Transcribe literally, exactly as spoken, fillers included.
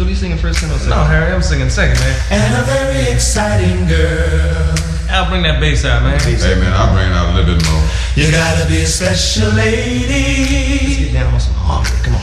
Phil, you singing first or second? No, Harry, I'm singing second, man. And a very exciting girl. I'll bring that bass out, man. Hey man, I'll bring it out a little bit more. You gotta be a special lady. Let's get down on some harmony. Come on.